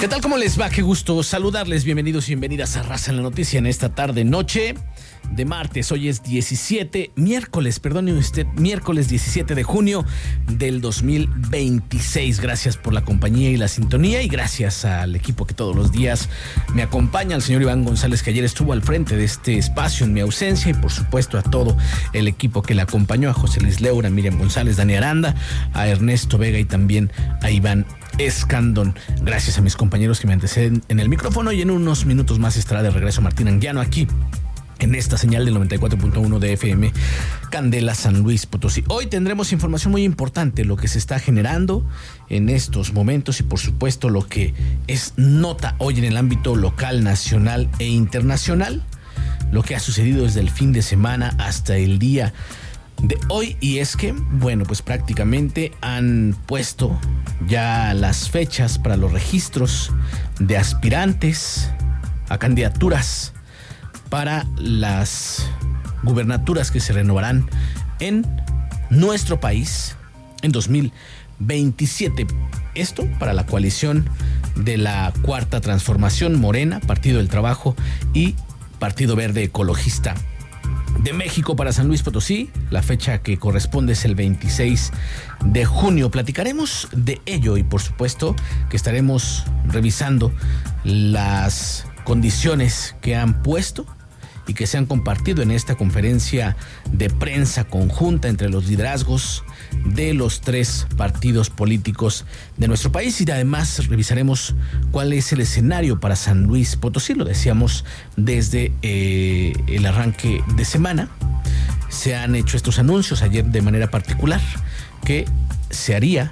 ¿Qué tal? ¿Cómo les va? Qué gusto saludarles. Bienvenidos y bienvenidas a Raza en la Noticia en esta tarde-noche de martes. Hoy es miércoles 17 de junio del 2026. Gracias por la compañía y la sintonía y gracias al equipo que todos los días me acompaña, al señor Iván González, que ayer estuvo al frente de este espacio en mi ausencia, y por supuesto a todo el equipo que le acompañó, a José Luis Leura, a Miriam González, Dani Aranda, a Ernesto Vega y también a Iván Escandón. Gracias a mis compañeros que me anteceden en el micrófono, y en unos minutos más estará de regreso Martín Anguiano aquí en esta señal del 94.1 de FM Candela, San Luis Potosí. Hoy tendremos información muy importante, lo que se está generando en estos momentos y por supuesto lo que es nota hoy en el ámbito local, nacional e internacional, lo que ha sucedido desde el fin de semana hasta el día de hoy. Y es que, bueno, pues prácticamente han puesto ya las fechas para los registros de aspirantes a candidaturas para las gubernaturas que se renovarán en nuestro país en 2027. Esto para la coalición de la Cuarta Transformación, Morena, Partido del Trabajo y Partido Verde Ecologista de México. Para San Luis Potosí, la fecha que corresponde es el 26 de junio. Platicaremos de ello y por supuesto que estaremos revisando las condiciones que han puesto y que se han compartido en esta conferencia de prensa conjunta entre los liderazgos de los tres partidos políticos de nuestro país, y además revisaremos cuál es el escenario para San Luis Potosí. Lo decíamos desde el arranque de semana. Se han hecho estos anuncios ayer de manera particular que se haría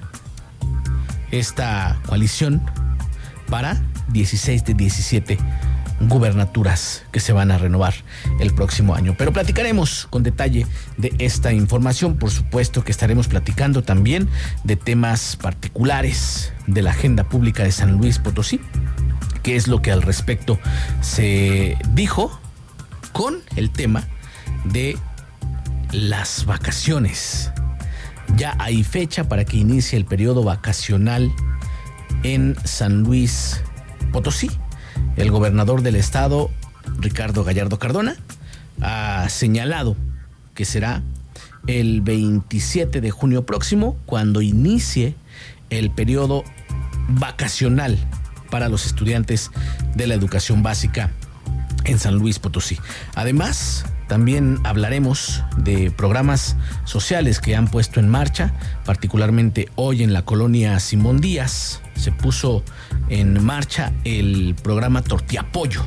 esta coalición para 16 de 17 gubernaturas que se van a renovar el próximo año. Pero platicaremos con detalle de esta información. Por supuesto que estaremos platicando también de temas particulares de la agenda pública de San Luis Potosí, qué es lo que al respecto se dijo con el tema de las vacaciones. Ya hay fecha para que inicie el periodo vacacional en San Luis Potosí. El gobernador del estado, Ricardo Gallardo Cardona, ha señalado que será el 27 de junio próximo cuando inicie el periodo vacacional para los estudiantes de la educación básica en San Luis Potosí. Además, también hablaremos de programas sociales que han puesto en marcha, particularmente hoy en la colonia Simón Díaz. Se puso en marcha el programa Tortilla Pollo.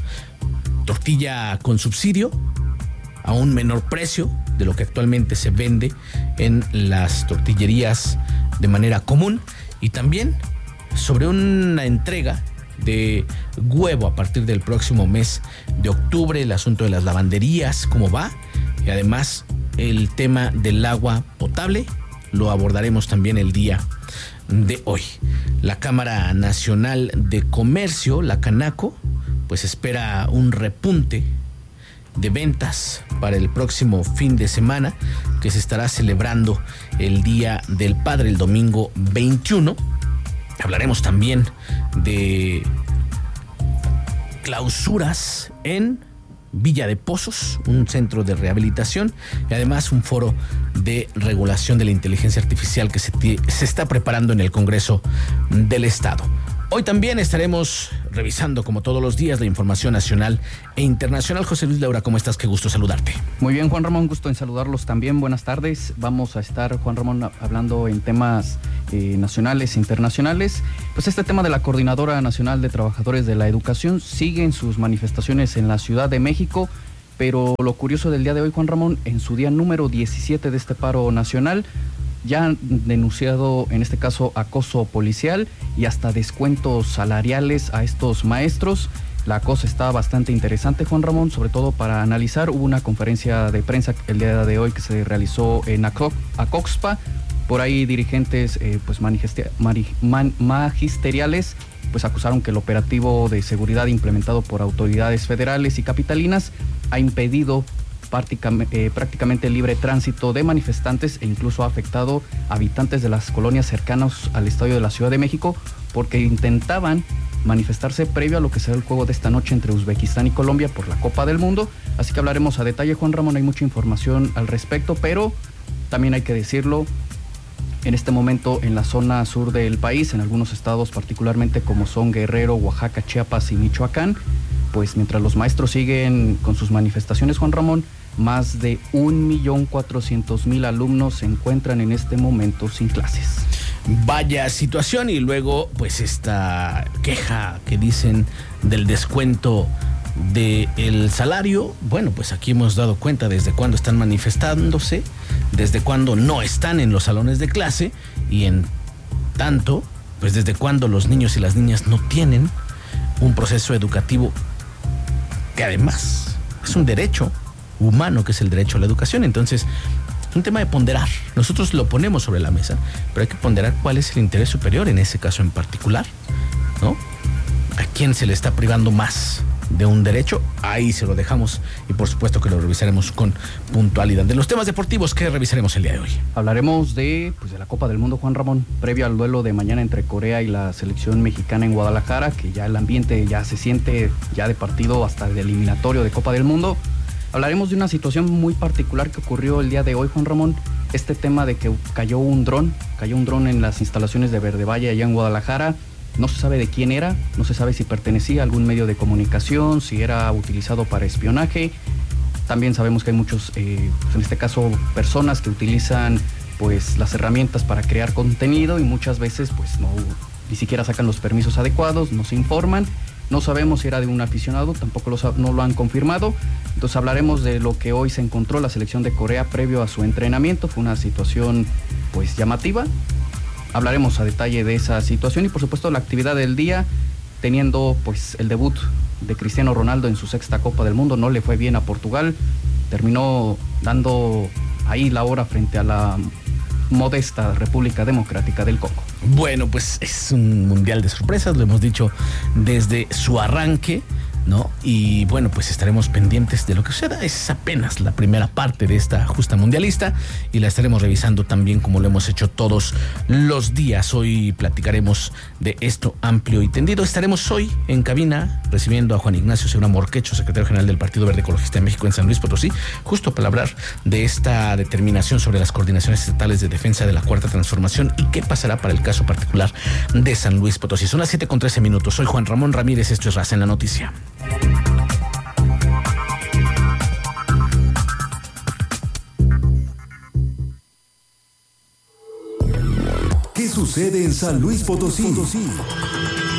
Tortilla con subsidio a un menor precio de lo que actualmente se vende en las tortillerías de manera común, y también sobre una entrega de huevo a partir del próximo mes de octubre, el asunto de las lavanderías, cómo va, y además el tema del agua potable lo abordaremos también el día de hoy. La Cámara Nacional de Comercio, la Canaco, pues espera un repunte de ventas para el próximo fin de semana, que se estará celebrando el Día del Padre, el domingo 21. Hablaremos también de clausuras en Villa de Pozos, un centro de rehabilitación, y además un foro de regulación de la inteligencia artificial que se está preparando en el Congreso del Estado. Hoy también estaremos revisando, como todos los días, la información nacional e internacional. José Luis Leura, ¿cómo estás? Qué gusto saludarte. Muy bien, Juan Ramón, gusto en saludarlos también. Buenas tardes. Vamos a estar, Juan Ramón, hablando en temas nacionales e internacionales. Pues este tema de la Coordinadora Nacional de Trabajadores de la Educación sigue en sus manifestaciones en la Ciudad de México, pero lo curioso del día de hoy, Juan Ramón, en su día número 17 de este paro nacional, ya han denunciado, en este caso, acoso policial y hasta descuentos salariales a estos maestros. La cosa está bastante interesante, Juan Ramón, sobre todo para analizar. Hubo una conferencia de prensa el día de hoy que se realizó en Acoxpa. Por ahí dirigentes magisteriales pues acusaron que el operativo de seguridad implementado por autoridades federales y capitalinas ha impedido prácticamente el libre tránsito de manifestantes e incluso ha afectado a habitantes de las colonias cercanas al estadio de la Ciudad de México porque intentaban manifestarse previo a lo que será el juego de esta noche entre Uzbekistán y Colombia por la Copa del Mundo. Así que hablaremos a detalle, Juan Ramón, hay mucha información al respecto, pero también hay que decirlo, en este momento en la zona sur del país, en algunos estados particularmente como son Guerrero, Oaxaca, Chiapas y Michoacán, pues mientras los maestros siguen con sus manifestaciones, Juan Ramón, más de 1.400.000 alumnos se encuentran en este momento sin clases. Vaya situación, y luego pues esta queja que dicen del descuento del salario. Bueno, pues aquí hemos dado cuenta desde cuándo están manifestándose, desde cuándo no están en los salones de clase, y en tanto, pues desde cuándo los niños y las niñas no tienen un proceso educativo que además es un derecho humano, que es el derecho a la educación. Entonces es un tema de ponderar. Nosotros lo ponemos sobre la mesa, pero hay que ponderar cuál es el interés superior en ese caso en particular, ¿no? ¿A quién se le está privando más de un derecho? Ahí se lo dejamos, y por supuesto que lo revisaremos con puntualidad. De los temas deportivos, ¿qué revisaremos el día de hoy? Hablaremos de la Copa del Mundo, Juan Ramón, previo al duelo de mañana entre Corea y la selección mexicana en Guadalajara, que ya el ambiente ya se siente ya de partido hasta de eliminatorio de Copa del Mundo. Hablaremos de una situación muy particular que ocurrió el día de hoy, Juan Ramón, este tema de que cayó un dron en las instalaciones de Verde Valle allá en Guadalajara. No se sabe de quién era, no se sabe si pertenecía a algún medio de comunicación, si era utilizado para espionaje. También sabemos que hay muchos, en este caso, personas que utilizan pues las herramientas para crear contenido, y muchas veces pues ni siquiera sacan los permisos adecuados, no se informan. No sabemos si era de un aficionado, tampoco no lo han confirmado. Entonces hablaremos de lo que hoy se encontró la selección de Corea previo a su entrenamiento. Fue una situación pues llamativa. Hablaremos a detalle de esa situación y por supuesto la actividad del día, teniendo pues el debut de Cristiano Ronaldo en su 6ª Copa del Mundo. No le fue bien a Portugal, terminó dando ahí la hora frente a la modesta República Democrática del Congo. Bueno, pues es un mundial de sorpresas, lo hemos dicho desde su arranque, ¿no? Y bueno, pues estaremos pendientes de lo que suceda. Es apenas la primera parte de esta justa mundialista y la estaremos revisando también, como lo hemos hecho todos los días. Hoy platicaremos de esto amplio y tendido. Estaremos hoy en cabina recibiendo a Juan Ignacio Segura Morquecho, secretario general del Partido Verde Ecologista de México en San Luis Potosí, justo para hablar de esta determinación sobre las coordinaciones estatales de defensa de la Cuarta Transformación y qué pasará para el caso particular de San Luis Potosí. Son las 7:13. Soy Juan Ramón Ramírez, esto es Raza en la Noticia. ¿Qué sucede en San Luis Potosí?